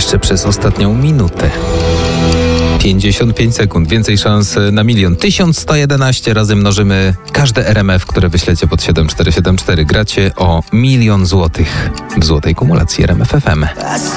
jeszcze przez ostatnią minutę. 55 sekund, więcej szans na milion. 1111 razy mnożymy każde RMF, które wyślecie pod 7474. Gracie o 1 000 000 złotych w złotej kumulacji RMF FM.